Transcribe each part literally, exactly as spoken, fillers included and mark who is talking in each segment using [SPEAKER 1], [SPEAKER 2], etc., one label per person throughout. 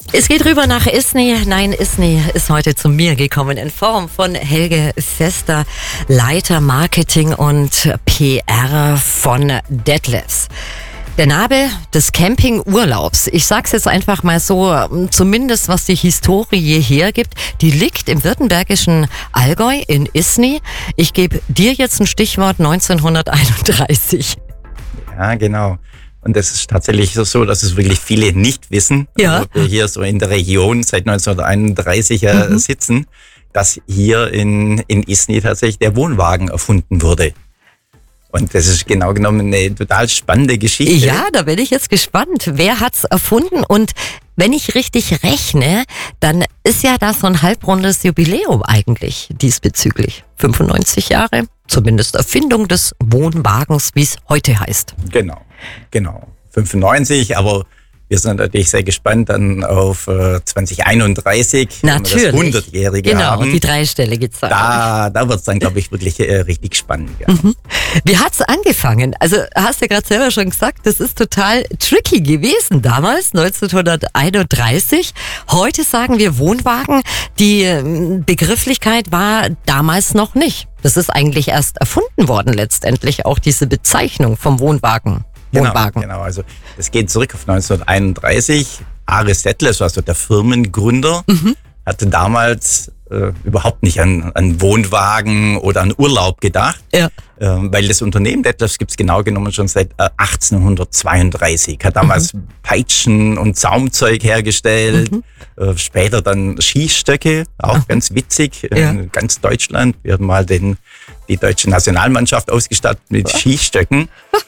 [SPEAKER 1] Es geht rüber nach Isny. Nein, Isny ist heute zu mir gekommen in Form von Helge Fester, Leiter Marketing und P R von Detlefs. Der Nabel des Campingurlaubs, ich sag's jetzt einfach mal so, zumindest was die Historie hergibt, die liegt im württembergischen Allgäu in Isny. Ich gebe dir jetzt ein Stichwort: neunzehnhunderteinunddreißig.
[SPEAKER 2] Ja, genau. Und das ist tatsächlich so, dass es wirklich viele nicht wissen,
[SPEAKER 1] ja.
[SPEAKER 2] wir hier so in der Region seit neunzehnhunderteinunddreißig mhm. sitzen, dass hier in, in Isny tatsächlich der Wohnwagen erfunden wurde. Und das ist genau genommen eine total spannende Geschichte.
[SPEAKER 1] Ja, da bin ich jetzt gespannt. Wer hat's erfunden? Und wenn ich richtig rechne, dann ist ja das so ein halbrundes Jubiläum eigentlich diesbezüglich. fünfundneunzig Jahre, zumindest Erfindung des Wohnwagens, wie es heute heißt.
[SPEAKER 2] Genau, genau. fünfundneunzig, aber wir sind natürlich sehr gespannt dann auf äh, zwanzig einunddreißig,
[SPEAKER 1] natürlich.
[SPEAKER 2] Wenn wir das hundertjährige
[SPEAKER 1] genau,
[SPEAKER 2] haben.
[SPEAKER 1] die dreistellige Zahl.
[SPEAKER 2] Da, da wird's dann, glaube ich, wirklich äh, richtig spannend. Ja.
[SPEAKER 1] Mhm. Wie hat's angefangen? Also hast du gerade selber schon gesagt, das ist total tricky gewesen damals, neunzehnhunderteinunddreißig. Heute sagen wir Wohnwagen. Die äh, Begrifflichkeit war damals noch nicht. Das ist eigentlich erst erfunden worden letztendlich, auch diese Bezeichnung vom Wohnwagen. Wohnwagen.
[SPEAKER 2] Genau, genau, also das geht zurück auf neunzehnhunderteinunddreißig. Aris Detlefs, also der Firmengründer, mhm. hatte damals äh, überhaupt nicht an, an Wohnwagen oder an Urlaub gedacht, ja. äh, weil das Unternehmen Detlefs gibt's genau genommen schon seit äh, achtzehnhundertzweiunddreißig. Hat damals mhm. Peitschen und Zaumzeug hergestellt, mhm. äh, später dann Skistöcke, auch mhm. ganz witzig, äh, ja. in ganz Deutschland. Wir haben mal den, die deutsche Nationalmannschaft ausgestattet mit ja. Skistöcken.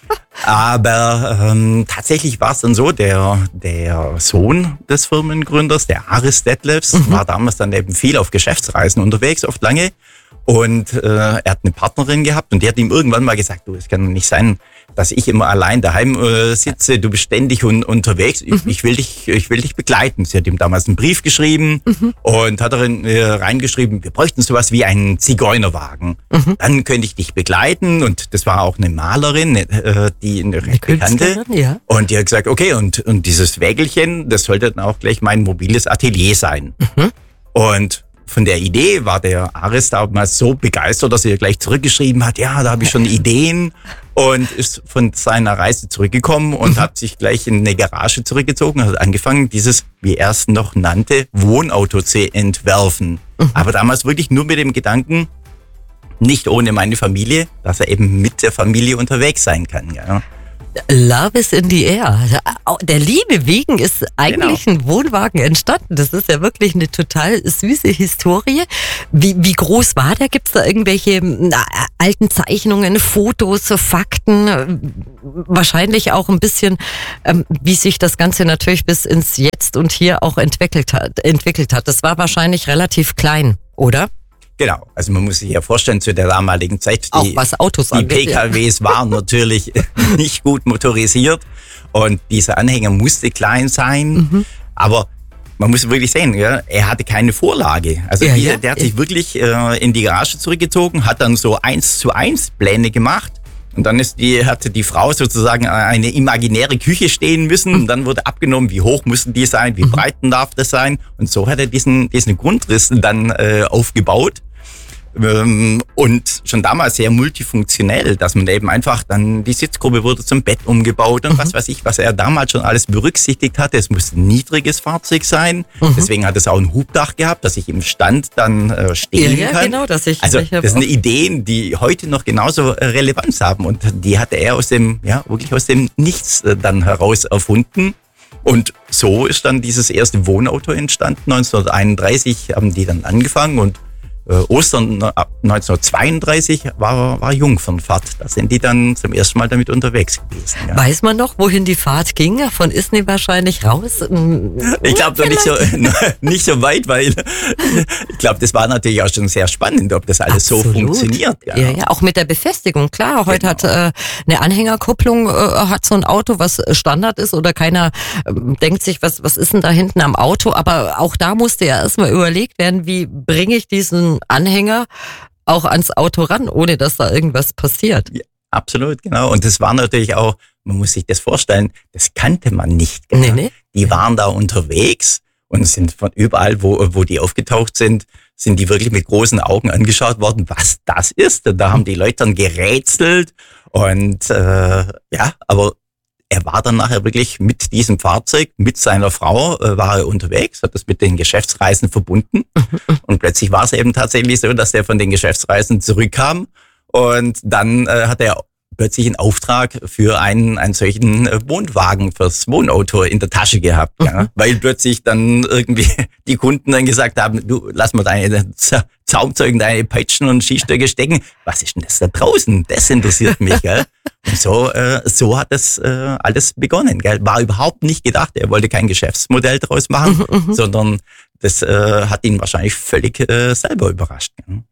[SPEAKER 2] Aber ähm, tatsächlich war es dann so, der der Sohn des Firmengründers, der Aris Detlefs, mhm. war damals dann eben viel auf Geschäftsreisen unterwegs, oft lange. Und äh, er hat eine Partnerin gehabt und die hat ihm irgendwann mal gesagt, du, es kann doch nicht sein, dass ich immer allein daheim äh, sitze, du bist ständig un- unterwegs, ich, mhm. ich will dich ich will dich begleiten. Sie hat ihm damals einen Brief geschrieben mhm. und hat darin äh, reingeschrieben, wir bräuchten sowas wie einen Zigeunerwagen. Mhm. Dann könnte ich dich begleiten, und das war auch eine Malerin, äh, die eine recht bekannte. Ja. Und die hat gesagt, okay, und und dieses Wägelchen, das sollte dann auch gleich mein mobiles Atelier sein. Mhm. Und von der Idee war der Aris damals so begeistert, dass er gleich zurückgeschrieben hat, ja, da habe ich schon Ideen, und ist von seiner Reise zurückgekommen und mhm. hat sich gleich in eine Garage zurückgezogen und hat angefangen, dieses, wie er es noch nannte, Wohnauto zu entwerfen. Mhm. Aber damals wirklich nur mit dem Gedanken, nicht ohne meine Familie, dass er eben mit der Familie unterwegs sein kann. Ja.
[SPEAKER 1] Love is in the air. Der Liebe wegen ist eigentlich genau. ein Wohnwagen entstanden. Das ist ja wirklich eine total süße Historie. Wie, wie groß war der? Gibt es da irgendwelche na, alten Zeichnungen, Fotos, Fakten? Wahrscheinlich auch ein bisschen, ähm, wie sich das Ganze natürlich bis ins Jetzt und Hier auch entwickelt hat. Entwickelt hat. Das war wahrscheinlich relativ klein, oder?
[SPEAKER 2] Genau, also man muss sich ja vorstellen, zu der damaligen Zeit, die,
[SPEAKER 1] auch was Autos
[SPEAKER 2] die angeht, P K Ws ja. waren natürlich nicht gut motorisiert, und dieser Anhänger musste klein sein, mhm. aber man muss wirklich sehen, ja, er hatte keine Vorlage. Also
[SPEAKER 1] ja,
[SPEAKER 2] dieser,
[SPEAKER 1] ja.
[SPEAKER 2] der hat sich wirklich äh, in die Garage zurückgezogen, hat dann so eins zu eins Pläne gemacht. Und dann ist die, hatte die Frau sozusagen eine imaginäre Küche stehen müssen, und dann wurde abgenommen, wie hoch müssen die sein, wie breit darf das sein. Und so hat er diesen, diesen Grundriss dann äh, aufgebaut. Ähm, und schon damals sehr multifunktionell, dass man eben einfach dann, die Sitzgruppe wurde zum Bett umgebaut und mhm. was weiß ich, was er damals schon alles berücksichtigt hatte. Es musste ein niedriges Fahrzeug sein, mhm. deswegen hat es auch ein Hubdach gehabt, dass ich im Stand dann äh, stehen
[SPEAKER 1] ja, ja,
[SPEAKER 2] kann.
[SPEAKER 1] Genau, dass ich,
[SPEAKER 2] also
[SPEAKER 1] ich
[SPEAKER 2] das sind Ideen, die heute noch genauso Relevanz haben, und die hatte er aus dem, ja, wirklich aus dem Nichts äh, dann heraus erfunden. Und so ist dann dieses erste Wohnauto entstanden. neunzehnhunderteinunddreißig haben die dann angefangen, und Äh, Ostern neunzehnhundertzweiunddreißig war, war Jungfernfahrt. Da sind die dann zum ersten Mal damit unterwegs gewesen. Ja.
[SPEAKER 1] Weiß man noch, wohin die Fahrt ging? Von Isny wahrscheinlich raus?
[SPEAKER 2] Ich glaube doch nicht so, nicht so weit, weil ich glaube, das war natürlich auch schon sehr spannend, ob das alles Absolut. so funktioniert. Ja.
[SPEAKER 1] Ja, ja, auch mit der Befestigung. Klar, heute genau. hat äh, eine Anhängerkupplung, äh, hat so ein Auto, was Standard ist, oder keiner äh, denkt sich, was, was ist denn da hinten am Auto? Aber auch da musste ja erstmal überlegt werden, wie bringe ich diesen Anhänger auch ans Auto ran, ohne dass da irgendwas passiert.
[SPEAKER 2] Ja, absolut, genau. Und das war natürlich auch, man muss sich das vorstellen, das kannte man nicht. Genau. Nee, nee. Die waren da unterwegs und sind von überall, wo, wo die aufgetaucht sind, sind die wirklich mit großen Augen angeschaut worden, was das ist. Und da haben die Leute dann gerätselt und äh, ja, aber er war dann nachher wirklich mit diesem Fahrzeug, mit seiner Frau, äh, war er unterwegs, hat das mit den Geschäftsreisen verbunden. Und plötzlich war es eben tatsächlich so, dass er von den Geschäftsreisen zurückkam. Und dann äh, hat er plötzlich einen Auftrag für einen, einen solchen Wohnwagen fürs Wohnauto in der Tasche gehabt. Mhm. Ja, weil plötzlich dann irgendwie die Kunden dann gesagt haben, du, lass mal deine Z- Zaumzeugen, deine Peitschen und Skistöcke stecken. Was ist denn das da draußen? Das interessiert mich. Gell? Und so, äh, so hat das äh, alles begonnen. Gell? War überhaupt nicht gedacht. Er wollte kein Geschäftsmodell draus machen, mhm, sondern das äh, hat ihn wahrscheinlich völlig äh, selber überrascht. Gell?